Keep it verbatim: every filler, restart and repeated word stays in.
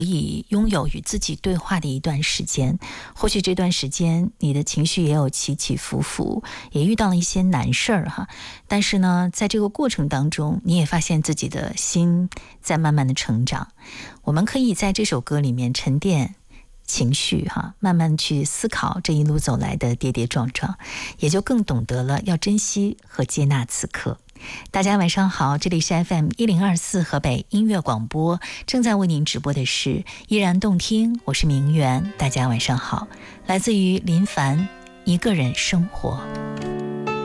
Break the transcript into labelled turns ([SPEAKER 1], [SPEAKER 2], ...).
[SPEAKER 1] 以拥有与自己对话的一段时间。或许这段时间你的情绪也有起起伏伏，也遇到了一些难事儿哈。但是呢，在这个过程当中，你也发现自己的心在慢慢的成长。我们可以在这首歌里面沉淀情绪哈，慢慢去思考这一路走来的跌跌撞撞，也就更懂得了要珍惜和接纳此刻。大家晚上好，这里是 F M 一零二四河北音乐广播，正在为您直播的是依然动听，我是明媛。大家晚上好，来自于林凡一个人生活。